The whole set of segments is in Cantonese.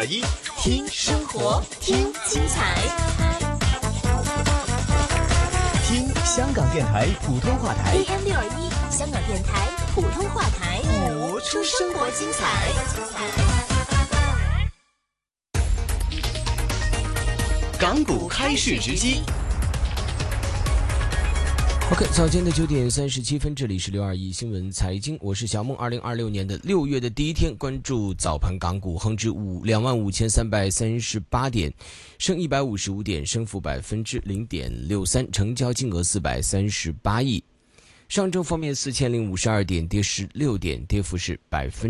621， 听生活，听精彩， 听香港电台普通话台 AM621，香港电台普通话台， 播出生活精彩。 港股开市直击。 OK， 早间的9点37分，这里是621新闻财经，我是小梦。2026年的6月的第一天，关注早盘港股，恒指25338点，升155点，升幅0.63%，成交金额438亿。上证方面4052点，跌16点，跌幅是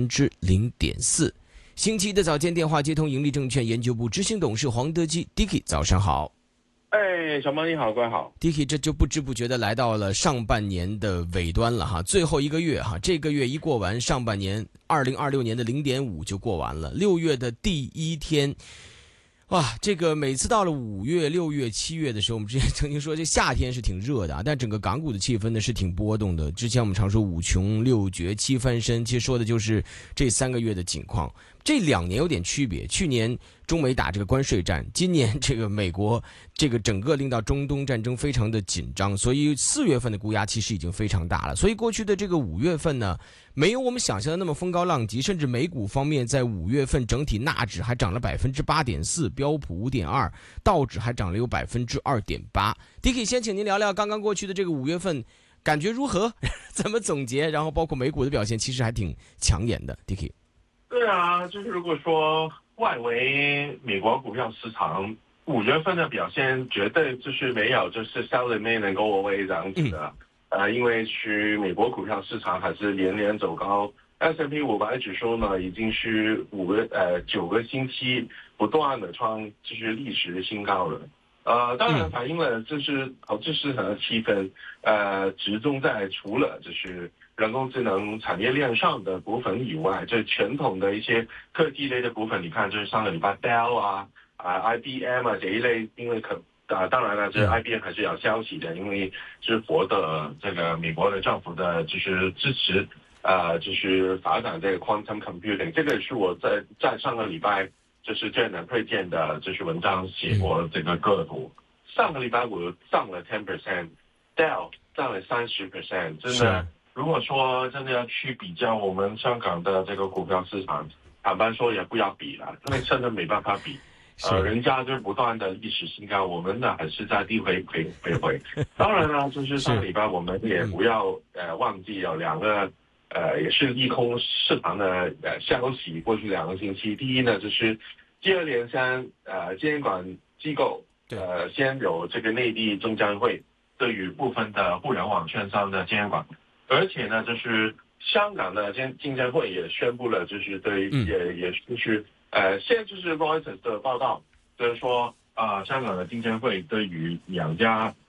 0.4%。星期一的早间电话接通盈利证券研究部执行董事黄德基 Dicky， 早上好。 小猫你好，各位好。 Dicky， 这就不知不觉的来到了上半年的尾端了哈，最后一个月哈，这个月一过完，上半年2026年的0.5就过完了。6月的第一天，哇，这个每次到了5月、6月、7月的时候，我们之前曾经说这夏天是挺热的啊，但整个港股的气氛呢是挺波动的。之前我们常说5穷6绝7翻身，其实说的就是这3个月的景况。这2年有点区别，去年中美打这个关税战，今年这个美国这个整个令到中东战争非常的紧张，所以4月份的估压其实已经非常大了。所以过去的这个5月份呢，没有我们想象的那么风高浪急，甚至美股方面在5月份整体纳指还涨了8.4%，标普5.2%，道指还涨了有2.8%。Dicky， 先请您聊聊刚刚过去的这个5月份感觉如何，怎么总结？然后包括美股的表现其实还挺抢眼的 ，Dicky。 对啊，就是如果说外围美国股票市场5月份的表现，绝对就是没有就是 sell in May 能够 away 这样子的。因为去美国股票市场还是连连走高 ，S&P 500指数呢已经是9个星期不断的创就是历史的新高了。当然反映了就是投资市场的气氛，集中在除了就是人工智能产业链上的股份以外，这传统的一些科技类的股份，你看就是上个礼拜 Dell IBM 这一类，因为当然了，这 IBM 还是有消息的，因为是获得这个美国的政府的就是支持，就是发展这个 quantum computing， 这个是我在上个礼拜就是最能推荐的就是文章写过这个个股，上个礼拜我涨了 10%，Dell 涨了30%，真的。如果说真的要去比较我们香港的这个股票市场，坦白说也不要比了，因为真的没办法比。人家就是不断的历史新高，我们呢还是在低回。当然了，就是上个礼拜我们也不要忘记有2个也是利空市场的消息，过去2个星期。第一呢，就是接二连三监管机构先有这个内地证监会对于部分的互联网券商的监管。而且呢，就是香港的证监会也宣布了，就是对也就是现在就是 Reuters 的报道，就是说香港的证监会对于2家